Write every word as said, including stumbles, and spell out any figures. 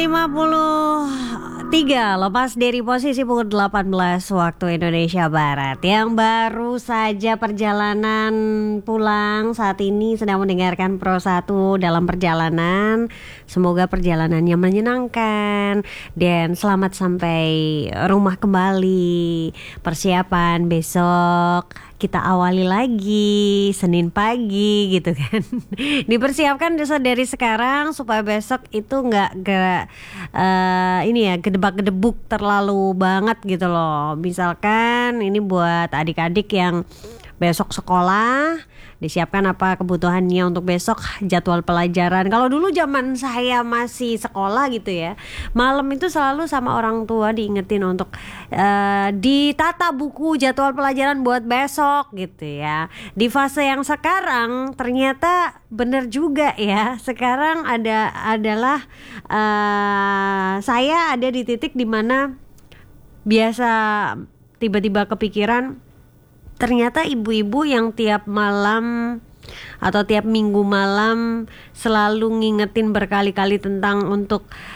lima puluh tiga lepas dari posisi pukul delapan belas waktu Indonesia Barat. Yang baru saja perjalanan pulang saat ini sedang mendengarkan Pro satu dalam perjalanan. Semoga perjalanannya menyenangkan dan selamat sampai rumah kembali. Persiapan besok kita awali lagi Senin pagi gitu kan. Dipersiapkan dari sekarang supaya besok itu nggak nggak uh, ini ya gedebak-gedebuk terlalu banget gitu loh. Misalkan ini buat adik-adik yang besok sekolah, disiapkan apa kebutuhannya untuk besok, jadwal pelajaran. Kalau dulu zaman saya masih sekolah gitu ya, malam itu selalu sama orang tua diingetin untuk uh, ditata buku jadwal pelajaran buat besok gitu ya. Di fase yang sekarang ternyata bener juga ya. Sekarang ada adalah uh, saya ada di titik dimana biasa tiba-tiba kepikiran, ternyata ibu-ibu yang tiap malam atau tiap minggu malam selalu ngingetin berkali-kali tentang untuk